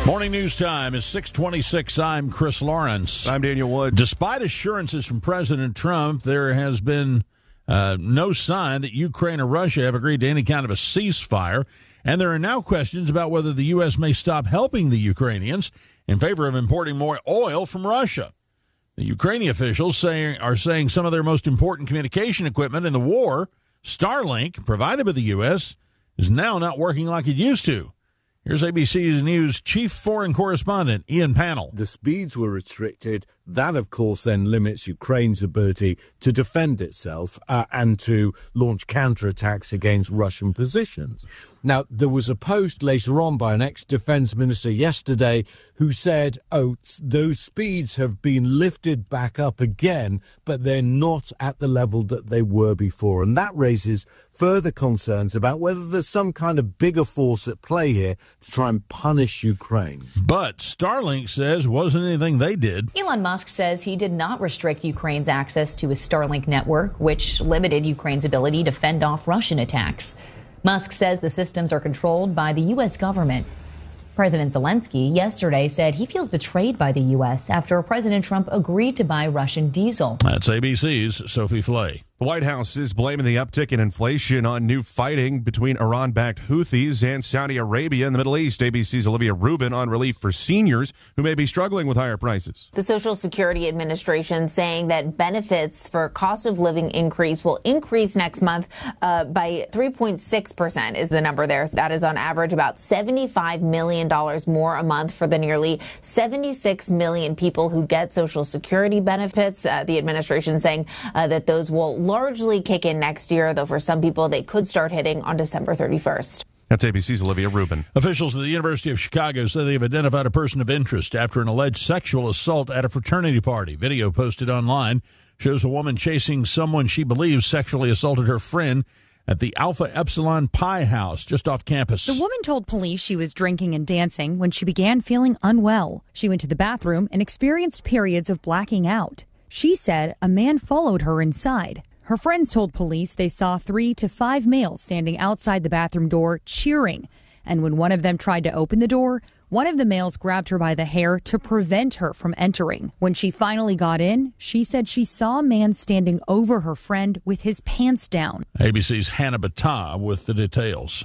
Morning news time is 6:26. I'm Chris Lawrence. I'm Daniel Wood. Despite assurances from President Trump, there has been no sign that Ukraine or Russia have agreed to any kind of a ceasefire. And there are now questions about whether the U.S. may stop helping the Ukrainians in favor of importing more oil from Russia. The Ukrainian officials are saying some of their most important communication equipment in the war, Starlink, provided by the U.S., is now not working like it used to. Here's ABC News chief foreign correspondent Ian Pannell. The speeds were restricted. That, of course, then limits Ukraine's ability to defend itself and to launch counterattacks against Russian positions. Now, there was a post later on by an ex-defense minister yesterday who said, those speeds have been lifted back up again, but they're not at the level that they were before. And that raises further concerns about whether there's some kind of bigger force at play here to try and punish Ukraine. But Starlink says wasn't anything they did. Elon Musk says he did not restrict Ukraine's access to his Starlink network, which limited Ukraine's ability to fend off Russian attacks. Musk says the systems are controlled by the U.S. government. President Zelensky yesterday said he feels betrayed by the U.S. after President Trump agreed to buy Russian diesel. That's ABC's Sophie Flay. The White House is blaming the uptick in inflation on new fighting between Iran-backed Houthis and Saudi Arabia in the Middle East. ABC's Olivia Rubin on relief for seniors who may be struggling with higher prices. The Social Security Administration saying that benefits for cost of living increase will increase next month by 3.6% is the number there. So that is on average about $75 million more a month for the nearly 76 million people who get Social Security benefits. The administration saying that those will largely kick in next year, though for some people they could start hitting on December 31st. That's ABC's Olivia Rubin. Officials at the University of Chicago say they have identified a person of interest after an alleged sexual assault at a fraternity party. Video posted online shows a woman chasing someone she believes sexually assaulted her friend at the Alpha Epsilon Pi house just off campus. The woman told police she was drinking and dancing when she began feeling unwell. She went to the bathroom and experienced periods of blacking out. She said a man followed her inside. Her friends told police they saw 3 to 5 males standing outside the bathroom door cheering. And when one of them tried to open the door, one of the males grabbed her by the hair to prevent her from entering. When she finally got in, she said she saw a man standing over her friend with his pants down. ABC's Hannah Battah with the details.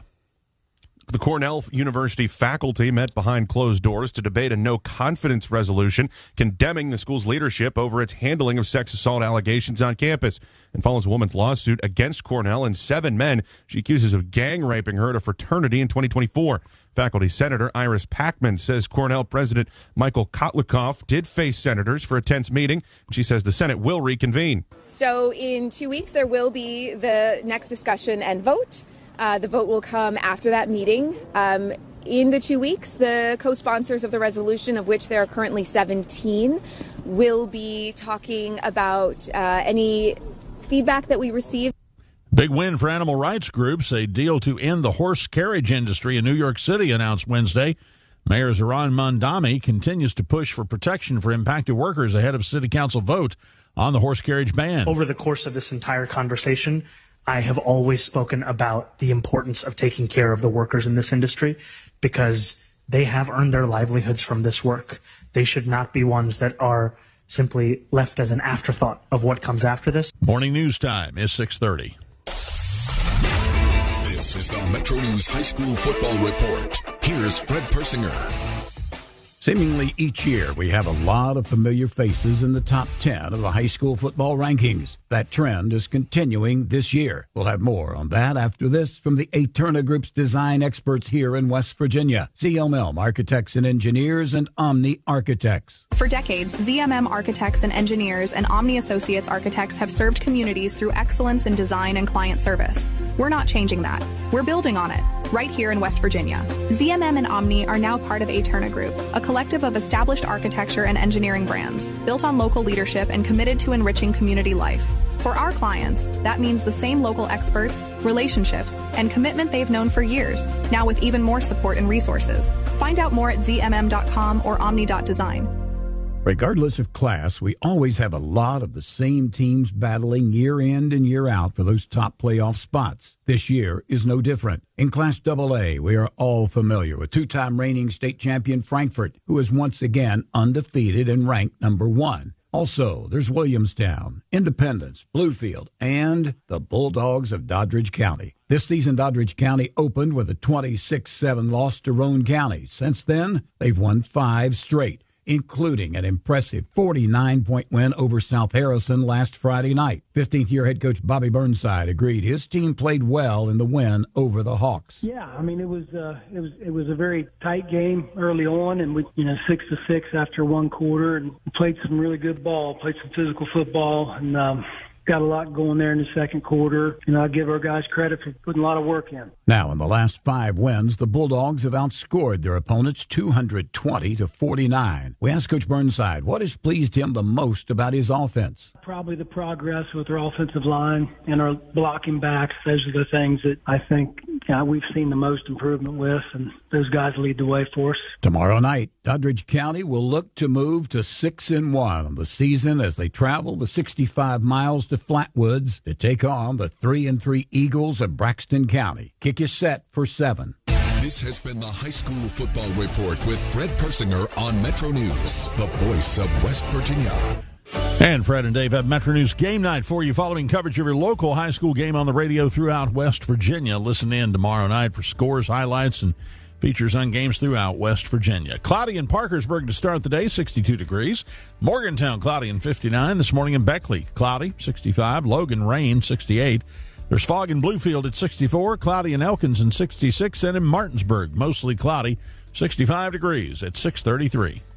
The Cornell University faculty met behind closed doors to debate a no-confidence resolution condemning the school's leadership over its handling of sex assault allegations on campus, and follows a woman's lawsuit against Cornell and 7 men she accuses of gang raping her at a fraternity in 2024. Faculty Senator Iris Packman says Cornell President Michael Kotlikoff did face senators for a tense meeting. She says the Senate will reconvene. So in 2 weeks, there will be the next discussion and vote. The vote will come after that meeting. In the 2 weeks, the co-sponsors of the resolution, of which there are currently 17, will be talking about any feedback that we received. Big win for animal rights groups. A deal to end the horse carriage industry in New York City announced Wednesday. Mayor Zohran Mamdani continues to push for protection for impacted workers ahead of city council vote on the horse carriage ban. Over the course of this entire conversation, I have always spoken about the importance of taking care of the workers in this industry because they have earned their livelihoods from this work. They should not be ones that are simply left as an afterthought of what comes after this. Morning news time is 6:30. This is the Metro News High School Football Report. Here's Fred Persinger. Seemingly each year, we have a lot of familiar faces in the top 10 of the high school football rankings. That trend is continuing this year. We'll have more on that after this from the Aterna Group's design experts here in West Virginia. ZMM Architects and Engineers and Omni Architects. For decades, ZMM Architects and Engineers and Omni Associates Architects have served communities through excellence in design and client service. We're not changing that. We're building on it, right here in West Virginia. ZMM and Omni are now part of Aterna Group, a collective of established architecture and engineering brands, built on local leadership and committed to enriching community life. For our clients, that means the same local experts, relationships, and commitment they've known for years, now with even more support and resources. Find out more at zmm.com or omni.design. Regardless of class, we always have a lot of the same teams battling year in and year out for those top playoff spots. This year is no different. In Class AA, we are all familiar with two-time reigning state champion Frankfort, who is once again undefeated and ranked number 1. Also, there's Williamstown, Independence, Bluefield, and the Bulldogs of Doddridge County. This season, Doddridge County opened with a 26-7 loss to Roane County. Since then, they've won 5 straight, including an impressive 49-point win over South Harrison last Friday night. 15th-year head coach Bobby Burnside agreed his team played well in the win over the Hawks. Yeah, I mean it was a very tight game early on, and we 6-6 after one quarter, and played some really good ball, played some physical football, and got a lot going there in the second quarter. I give our guys credit for putting a lot of work in. Now, in the last 5 wins, the Bulldogs have outscored their opponents 220-49. We asked Coach Burnside what has pleased him the most about his offense. Probably the progress with our offensive line and our blocking backs. Those are the things that I think we've seen the most improvement with, and those guys lead the way for us. Tomorrow night, Doddridge County will look to move to 6-1 on the season as they travel the 65 miles to Flatwoods to take on the 3-3 Eagles of Braxton County. Kick is set for 7. This has been the High School Football Report with Fred Persinger on Metro News, the voice of West Virginia. And Fred and Dave have Metro News Game Night for you, following coverage of your local high school game on the radio throughout West Virginia. Listen in tomorrow night for scores, highlights, and features on games throughout West Virginia. Cloudy in Parkersburg to start the day, 62 degrees. Morgantown, cloudy and 59. This morning in Beckley, cloudy, 65. Logan, rain, 68. There's fog in Bluefield at 64. Cloudy in Elkins and 66. And in Martinsburg, mostly cloudy, 65 degrees at 6:33.